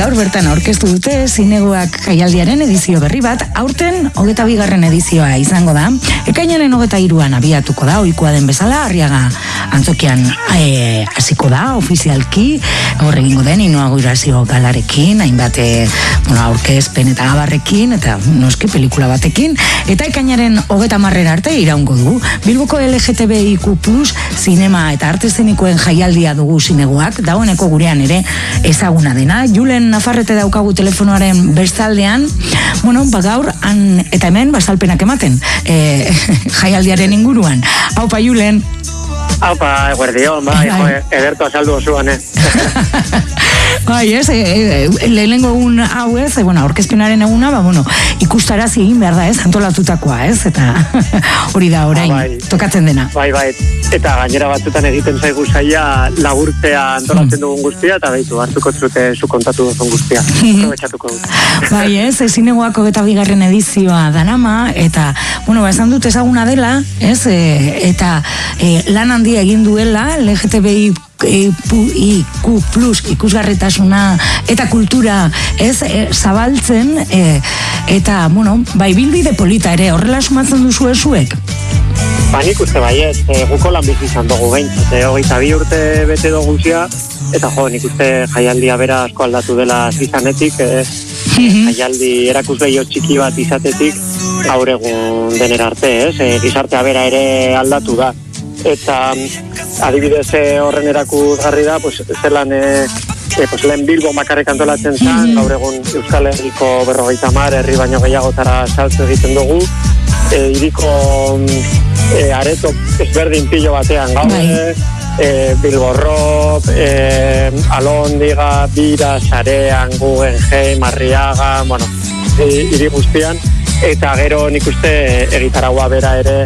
gaur bertan aurkeztu dute Zinegoak jaialdiaren edizio berri bat, aurten 22. edizioa izango da. Ekainaren 23an abiatuko da, ohikoa den bezala, Arriaga antzokian hasiko da, ofizialki, hor egingo den inaugurazio galarekin, hainbat aurkezpen eta abarrekin, eta noski pelikula batekin, eta ekainaren 30 arte iraungo du. Bilboko LGTBIQ+ zinema eta arte eszenikoen jaialdia dugu Zinegoak, dagoeneko gurean ere ezaguna dena. Julen Nafarrete daukagu telefonoaren bestaldean, gaur han eta hemen bazalpenak ematen jaialdiaren inguruan. Aupa, Julen. Aupa, eguerdion, edertu azaldu osuan, Bai, ez, lehenengo egun hau ez, aurkezpenaren eguna, ikustarazi egin behar da, ez, antolatutakoa, ez, eta hori da orain, tokatzen dena. Bai, eta gainera batzutan egiten zaigu zaila laburtzea antolatzen dugun guztia, eta behitu, hartuko zute zu kontatu duzun guztia, probetxatuko dut. Bai, ez, Zinegoak 22. edizioa danama, eta, esan dut ezaguna dela, ez, eta lan handia egin duela, LGTBIQ+ ikusgarritasuna eta kultura ez zabaltzen eta, bilbide polita ere, horrela sumatzen duzu ezuek? Nik uste baiet, guko lan bizi izan dugu behintzat, 22 urte bete duguzia, eta nik uste jaialdia bera asko aldatu dela izanetik, jaialdi erakusleio txiki bat izatetik, gaur egun denera arte, gizartea bera ere aldatu da. Eta adibidez horren erakusgarri da, zelan lehen Bilbo bakarrik antolatzen zen, gaur egun Euskal Herriko 50 herri baino gehiagotara saltzu egiten dugu, hiriko areto ezberdin pilo batean gaude, Bilbo Rock, Alondiga, Bira, Sarean, Guggenheim, Arriaga, hiri guztian, eta gero nik uste egitaragua bera ere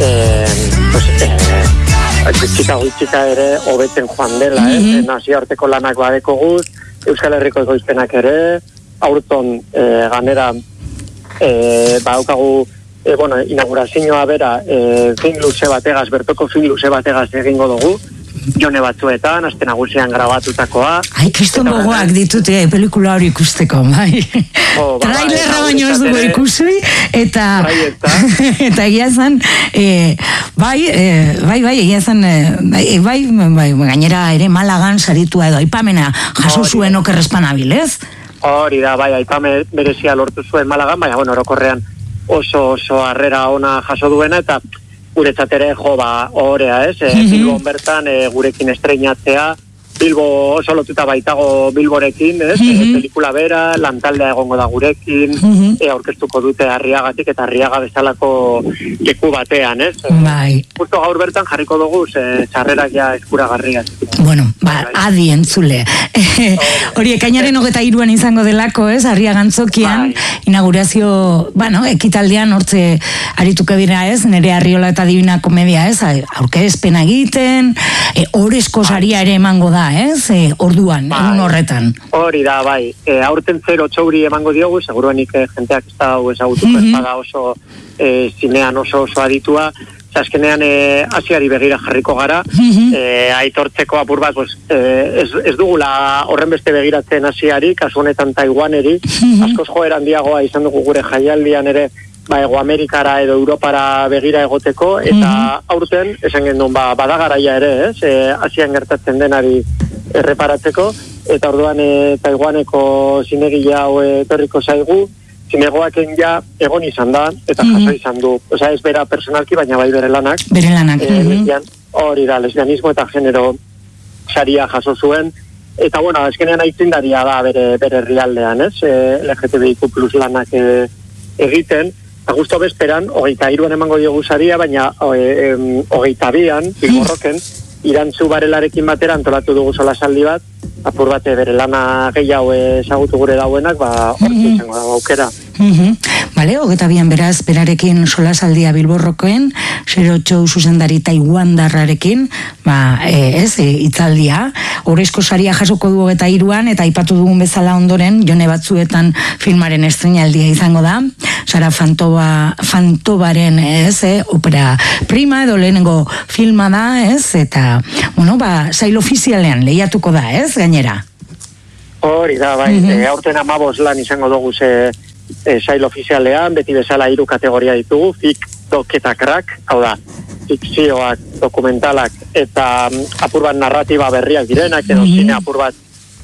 txika ere hobetzen joan dela, nazioarteko lanak badeko guz, Euskal Herriko ekoizpenak ere, aurton ganera daukagu inaugurazioa bera film luze bategaz, bertoko film luze bategaz egingo dugu, Jone batzuetan, aste nagusian grabatutakoa. Kriston gogoak ditut pelikula hori ikusteko, bai. Trailerra baino ez dugu ikusi, eta egia zen, egia zen, gainera ere Malagan saritua edo aipamena jaso zuen oker espanabil, ez? Hori da, aipame berezia lortu zuen Malagan, orokorrean oso harrera ona jaso duena, eta guretzat ere horea, ez? Bilbon bertan gurekin estreinatzea, Bilbo oso lotuta baitago Bilborekin, ez? Pelikula bera, lantaldea egongo da gurekin, aurkeztuko dute Arriagatik eta Arriaga bezalako leku batean, ez? Bai. Justo gaur bertan jarriko dugu, sarrerak ja eskuragarriak. Adi entzule. Hori, ekainaren 23an izango delako, ez? Arriaga antzokian, inaugurazio, ekitaldean hortze arituko dira, ez? Nere Arriola eta Divina Komedia, ez? Aurkezpena egiten, Orezko saria ere emango da, ez? Orduan, egun horretan. Hori da, aurten 0 txauri emango diogu, seguruenik jenteak ez da ezagutuko ez bada oso zinean oso aditua, azkenean Asiari begira jarriko gara, aitortzeko apur bat, ez dugula horren beste begiratzen Asiari, kasu honetan Taiwaneri, askoz joera handiagoa izan dugu gure jaialdian ere, Ego Amerikara edo Europara begira egoteko, eta aurten, esan gendun, bada garaia ere, ez? Asian gertatzen denari erreparatzeko, eta orduan Taiwaneko zinegile hau etorriko zaigu, Zinegoaken ja egon izan da, eta jaso izan du. Osa ez bera personalki, baina bai bere lanak. Bere lanak. Hori da, lesbianismo eta genero saria jaso zuen, eta azkenean aitzindaria da bere herrialdean, ez? LGTBIQ+ lanak egiten, eta justo bezperan, 23an emango diogu saria, baina 22an, Bilborroken, Irantzu Barelarekin batera antolatu dugu solasaldi bat, apur bate bere lana gehiago ezagutu gure dauenak, hortu izango da aukera. Bale, 22an beraz, berarekin solasaldia Bilborrokoen, 08 zuzendari taiwandarrarekin, hitzaldia, Orezko saria jasoko du 23an, eta aipatu dugun bezala ondoren, Jone batzuetan filmaren estreinaldia izango da, Sara Fantobaren, opera prima edo lehenengo filma da, eta, sail ofizialean lehiatuko da, gainera? Hori da, bai, aurten 15 lan izango dugu sail ofizialean, beti bezala 3 kategoria ditugu, fik, dok eta crack, hau da, fikzioak, dokumentalak, eta apur bat narratiba berriak direnak, edo zine apur bat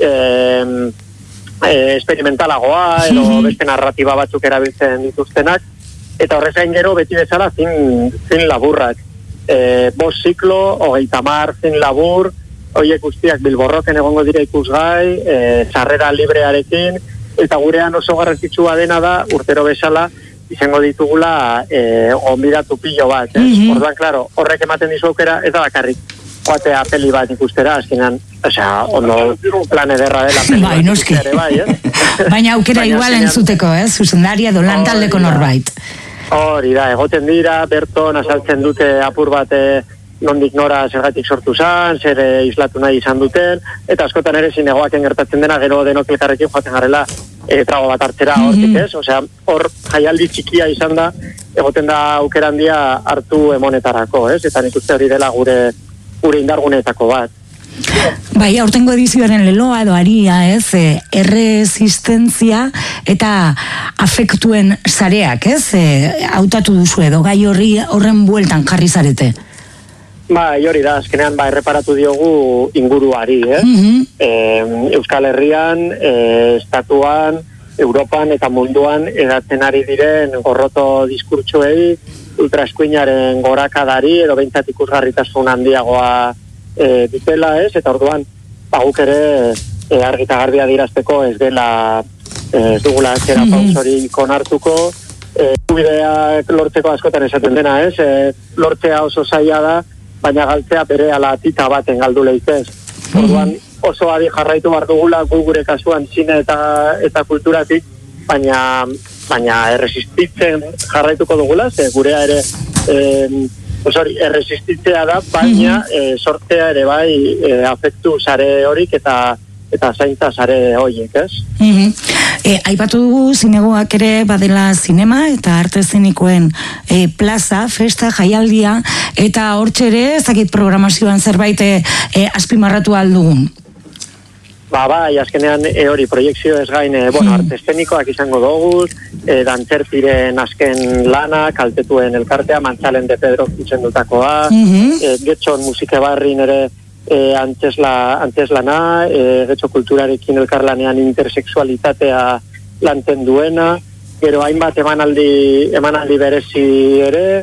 experimentalagoa, edo beste narratiba batzuk erabiltzen dituztenak, eta horrez gain gero beti bezala zin laburrak. 5 ziklo, 30 zin labur, horiek guztiak Bilborroken egongo dira ikusgai, sarrera librearekin, eta gurean oso garrantzitsua dena da, urtero bezala, izango ditugula gonbidatu pilo bat. Orduan, klaro, horrek ematen dizu aukera, ez da bakarrik joatea peli bat ikustera, azkenan, ondo plan ederra dela peli bat ikustera, bai, Baina aukera igual entzuteko, zuzendaria edo lantaldeko norbait. Hori da, egoten dira, berton azaltzen dute apur bat nondik nora zergatik sortu zan, zer islatu nahi izan duten, eta askotan ere zinegoaken gertatzen dena, gero denok elkarrekin joaten garela trago bat hartzera hortik, ez? Osea, hor jaialdi txikia izan da, egoten da aukera handia hartu emonetarako, ez? Eta nik uste hori dela gure indargunetako bat. Bai, aurtengo edizioaren leloa edo aria, ez? Erresistentzia eta afektuen sareak, ez? Hautatu duzu edo gai horren bueltan jarri zarete. Bai, hori da, azkenean erreparatu diogu inguruari, Euskal Herrian, estatuan, Europan eta munduan edatzen ari diren gorroto diskurtsoei, ultraeskuinaren gorakadari, edo behintzat ikusgarritasun handiagoa dutela, ez? Eta orduan, guk ere argita garbi adierazteko ez dugula zera pausorik onartuko, bideak lortzeko askotan esaten dena, ez? Lortzea oso zaila da, baina galtzea bere ala tita baten galdu leitez. Orduan oso adi jarraitu behar dugula gure kasuan zine eta kulturatik, baina erresistitzen jarraituko dugula, ze gurea ere erresistitzea da, baina sortzea ere bai afektu sare horik eta zaintza sare horiek, ez? Aipatu dugu zinegoak ere badela zinema eta arte eszenikoen plaza, festa, jaialdia, eta hortxe ere ezakit programazioan zerbait azpimarratu aldugun. Bai, azkenean hori proiektzio ez gain, arte eszenikoak izango dugu, dantzertiren azken lana, kaltetuen elkartea, Mantzalen de Pedro zuzendutakoa, Getxon musikebarrin ere antzeslana, Getxo kulturarekin elkarlanean intersexualitatea lanten duena, gero hainbat emanaldi berezi ere,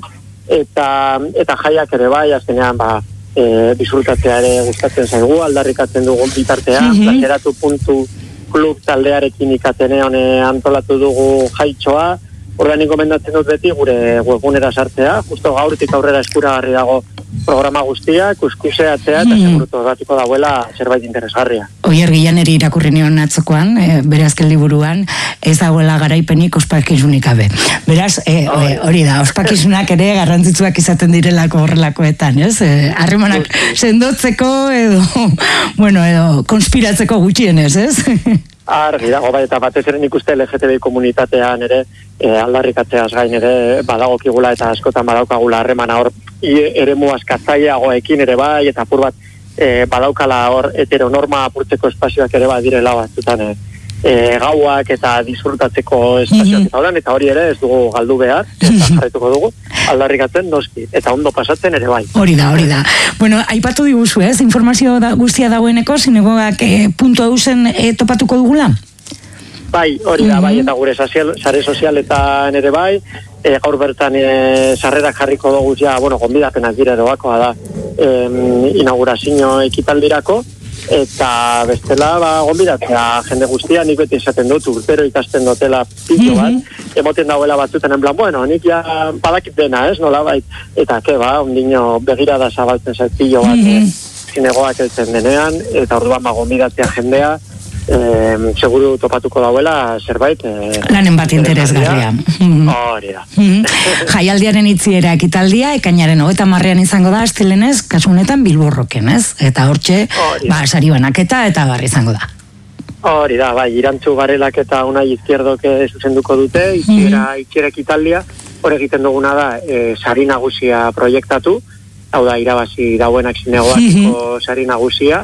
eta jaiak ere bai, azkenean disfrutatzea ere gustatzen zaigu, aldarrikatzen dugun bitartean, plageratu.club taldearekin ikatenean antolatu dugu jaitxoa, ordanik gomendatzen dut beti gure webgunera sartzea, justo gaurtik aurrera eskuragarri dago programa guztia, kuskuseatzea eta segurutu batiko dauela zerbait interesgarria. Oier Gilaneri irakurri nion atzokoan, bere azken liburuan, ez dagoela garaipenik ospakizunik gabe. Beraz, hori da, ospakizunak ere garrantzitsuak izaten direlako horrelakoetan, ez? Harremanak sendotzeko edo konspiratzeko gutxienez, ez? Argi dago, eta batez ere nik uste LGTBI komunitatean ere aldarrikatzeaz gain ere badagokigula eta askotan badaukagula harremana hor eremu askatzaileagoekin ere bai, eta apur bat badaukala hor heteronorma apurtzeko espazioak ere bai direla batzutan gauak eta disfrutatzeko espazioak eta hori ere ez dugu galdu behar, eta jarretuko dugu, aldarrikatzen noski, eta ondo pasatzen ere bai. Hori da. Bueno, aipatu diguzu, informazio guztia dagoeneko, zinegoak .eusen topatuko dugula? Bai, hori da, bai, eta gure sare sozialetan ere bai, gaur bertan sarrerak jarriko dugu gonbidapenak dira eroakoa da inaugurazio ekitaldirako, eta bestela gonbidatzea jende guztia, nik beti esaten dut, urtero ikasten dutela pilo bat, emoten dauela batzutan en plan, nik ja badakit dena, nola bai, eta ondino begirada zabaltzen zait pilo bat, zinegoak eltzen denean, eta orduan gonbidatzea jendea, seguru topatuko dauela zerbait lanen bat interesgarria. Hori da. Jaialdiaren itziera ekitaldia ekainaren 30ean izango da astelehenez, kasu honetan Bilborroken, ez? Eta hortxe sari banaketa eta bar izango da. Hori da, bai, Irantzu Garelak eta Unai Izquierdok zuzenduko dute, itziera ekitaldia, hor egiten duguna da sari nagusia proiektatu, hau da irabazi dauenak zinegoakiko sari nagusia,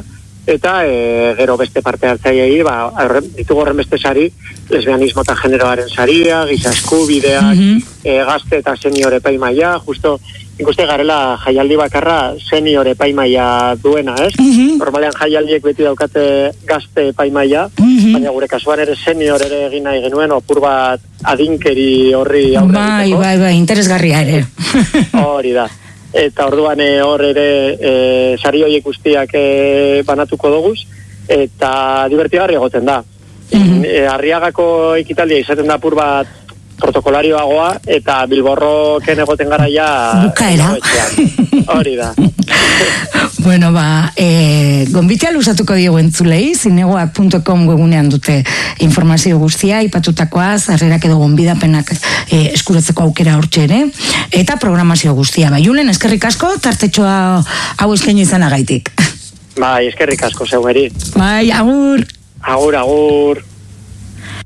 eta gero beste parte hartzaileei ditugu horren beste sari, lesbianismo eta generoaren saria, giza eskubideak, gazte eta senior epaimaia, justo ikuste garela jaialdi bakarra senior epaimaia duena, ez? Normalean jaialdiek beti daukate gazte epaimaia, baina gure kasuan ere senior ere egin nahi genuen, opur bat adinkeri horri aurre egiteko. Bai, interesgarria ere. Hori da. Eta orduan hor ere sari horiek guztiak banatuko doguz, eta divertigarri egoten da. Arriagako ekitaldia izaten da apur bat protokolarioagoa, eta Bilborroken egoten gara ja bukaera. Hori da. Bueno, gonbitea luzatuko diegu entzulei, zinegoak.com webunean dute informazio guztia, ipatutakoa, sarrerak edo gonbidapenak eskuratzeko aukera hortxe ere, eta programazio guztia. Julen, eskerrik asko, tartetxoa hau eskaini izanagaitik. Bai, eskerrik asko zeugeri. Bai, agur. Agur.